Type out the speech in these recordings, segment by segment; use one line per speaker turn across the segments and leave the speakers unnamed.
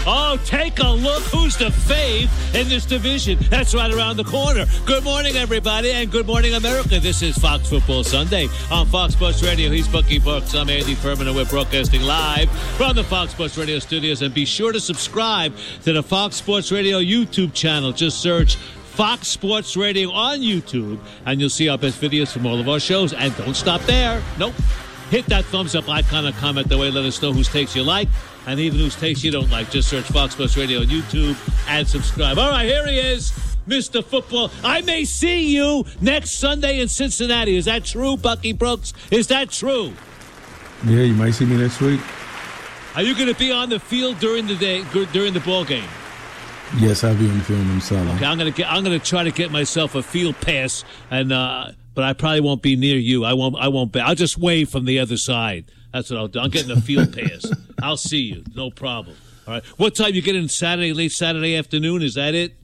Oh, take a look who's the fave in this division. That's right around the corner. Good morning, everybody, and good morning, America. This is Fox Football Sunday on Fox Sports Radio. He's Bucky Brooks. I'm Andy Furman, and we're broadcasting live from the Fox Sports Radio studios. And be sure to subscribe to the Fox Sports Radio YouTube channel. Just search Fox Sports Radio on YouTube, and you'll see our best videos from all of our shows. And don't stop there. Nope. Hit that thumbs up icon and comment the way. Let us know whose takes you like and even whose takes you don't like. Just search Fox Sports Radio on YouTube and subscribe. All right, here he is, Mr. Football. I may see you next Sunday in Cincinnati. Is that true, Bucky Brooks? Is that true?
Yeah, you might see me next week.
Are you going to be on the field during the day, during the ball game?
Yes, I'll be on the field on Sunday.
Okay, I'm going to try to get myself a field pass, and but I probably won't be near you. I won't be. I'll just wave from the other side. That's what I'll do. I'm getting a field pass. I'll see you. No problem. All right. What time you get in Saturday, late Saturday afternoon? Is that it?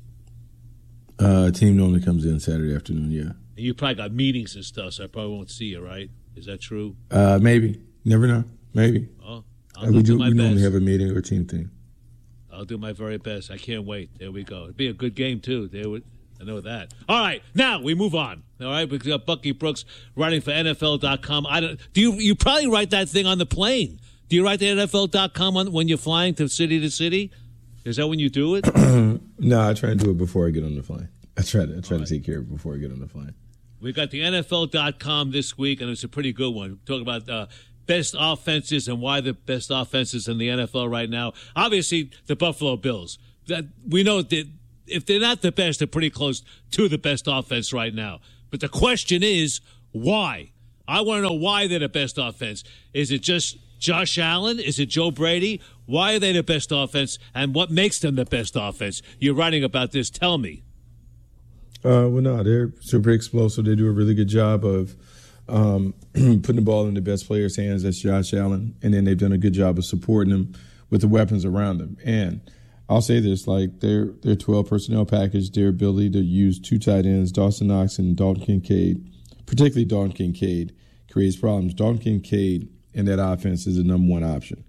Team normally comes in Saturday afternoon, yeah.
And you probably got meetings and stuff, so I probably won't see you, right? Is that true?
Maybe. Never know. Maybe.
Oh,
we normally have a meeting or a team thing.
I'll do my very best. I can't wait. There we go. It'd be a good game, too. I know that. All right, now we move on. All right, we've got Bucky Brooks writing for NFL.com. You probably write that thing on the plane. Do you write the NFL.com when you're flying to city? Is that when you do it?
No, I try to do it before I get on the plane. I try to take care of it before I get on the plane.
We've got the NFL.com this week, and it's a pretty good one. We're talking about best offenses and why the best offenses in the NFL right now. Obviously, the Buffalo Bills. We know that if they're not the best, they're pretty close to the best offense right now. But the question is, why? I want to know why they're the best offense. Is it just Josh Allen? Is it Joe Brady? Why are they the best offense, and what makes them the best offense? You're writing about this. Tell me.
Well, no, they're super explosive. They do a really good job of putting the ball in the best player's hands. That's Josh Allen. And then they've done a good job of supporting him with the weapons around him. And I'll say this, like their 12 personnel package, their ability to use two tight ends, Dawson Knox and Dalton Kincaid, particularly Dalton Kincaid, creates problems. Dalton Kincaid in that offense is the number one option.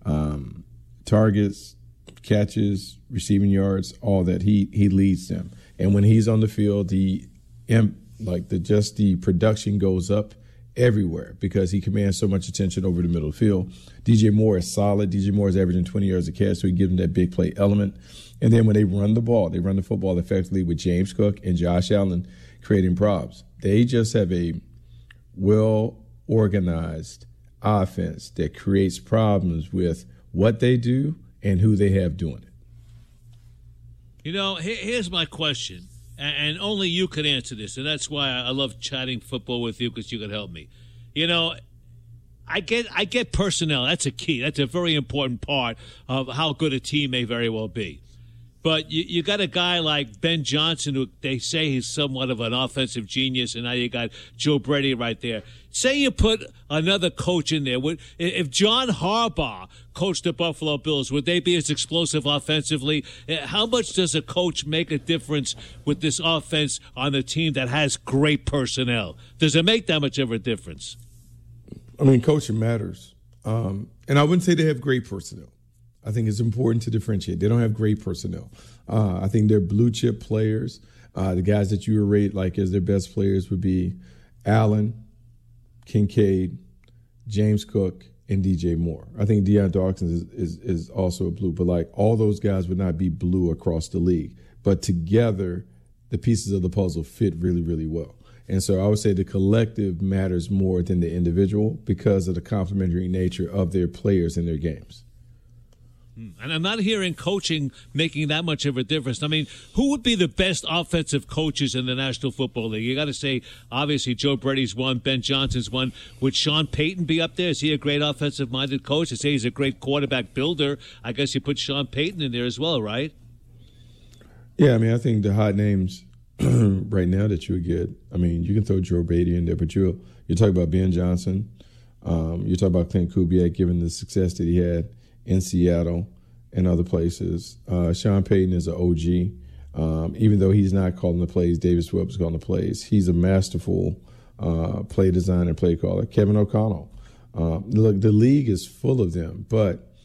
Targets, catches, receiving yards, all that. He leads them. And when he's on the field, the production goes up everywhere because he commands so much attention over the middle of the field. DJ Moore is solid. DJ Moore is averaging 20 yards a catch, so he gives him that big play element. And then when they run the ball, they run the football effectively with James Cook and Josh Allen creating problems. They just have a well-organized offense that creates problems with what they do and who they have doing it.
You know, here's my question, and only you can answer this, and that's why I love chatting football with you, because you can help me. You know, I get personnel. That's a key. That's a very important part of how good a team may very well be. But you got a guy like Ben Johnson, who they say he's somewhat of an offensive genius, and now you got Joe Brady right there. Say you put another coach in there. If John Harbaugh coached the Buffalo Bills, would they be as explosive offensively? How much does a coach make a difference with this offense on a team that has great personnel? Does it make that much of a difference?
I mean, coaching matters. And I wouldn't say they have great personnel. I think it's important to differentiate. They don't have great personnel. I think they're blue chip players. The guys that you would rate like as their best players would be Allen, Kincaid, James Cook, and DJ Moore. I think Deion Dawkins is also a blue, but like all those guys would not be blue across the league. But together, the pieces of the puzzle fit really, really well. And so I would say the collective matters more than the individual because of the complementary nature of their players and their games.
And I'm not hearing coaching making that much of a difference. I mean, who would be the best offensive coaches in the National Football League? You got to say, obviously, Joe Brady's one, Ben Johnson's one. Would Sean Payton be up there? Is he a great offensive-minded coach? They say he's a great quarterback builder. I guess you put Sean Payton in there as well, right?
Yeah, I mean, I think the hot names right now that you would get, I mean, you can throw Joe Brady in there, but you're talking about Ben Johnson. You're talking about Clint Kubiak, given the success that he had in Seattle and other places. Sean Payton is an OG. Even though he's not calling the plays, Davis Webb is calling the plays. He's a masterful play designer, play caller. Kevin O'Connell. Look, the league is full of them, but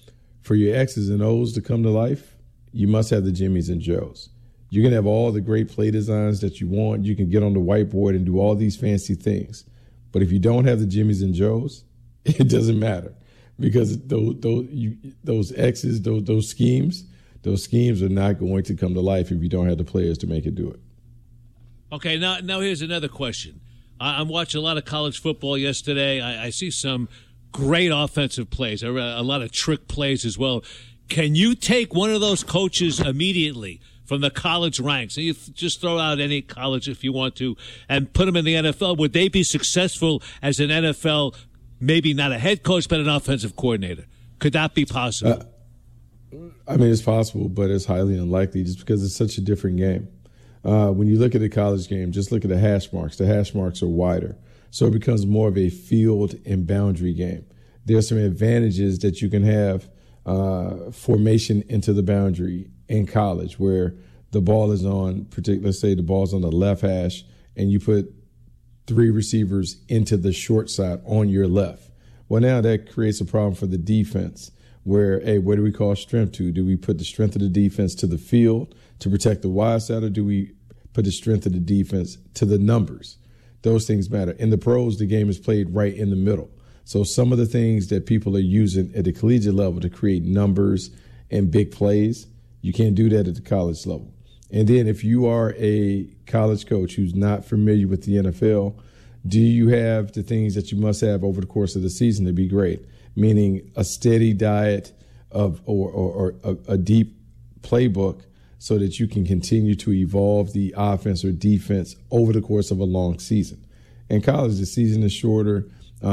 For your X's and O's to come to life, you must have the Jimmies and Joes. You can have all the great play designs that you want. You can get on the whiteboard and do all these fancy things. But if you don't have the Jimmies and Joes, it doesn't matter, because those X's, those schemes are not going to come to life if you don't have the players to make it do it.
Okay, now here's another question. I'm watching a lot of college football yesterday. I see some great offensive plays, a lot of trick plays as well. Can you take one of those coaches immediately from the college ranks, and you just throw out any college if you want to, and put them in the NFL? Would they be successful as an NFL, maybe not a head coach, but an offensive coordinator? Could that be possible?
I mean, it's possible, but it's highly unlikely just because it's such a different game. When you look at the college game, just look at the hash marks. The hash marks are wider. So it becomes more of a field and boundary game. There are some advantages that you can have formation into the boundary in college, where the ball is on, let's say the ball's on the left hash, and you put 3 receivers into the short side on your left. Well, now that creates a problem for the defense, where, hey, where do we call strength to? Do we put the strength of the defense to the field to protect the wide side, or do we put the strength of the defense to the numbers? Those things matter. In the pros, the game is played right in the middle. So some of the things that people are using at the collegiate level to create numbers and big plays, you can't do that at the college level. And then if you are a college coach who's not familiar with the NFL, do you have the things that you must have over the course of the season to be great? Meaning a steady diet of or a deep playbook so that you can continue to evolve the offense or defense over the course of a long season. In college, the season is shorter.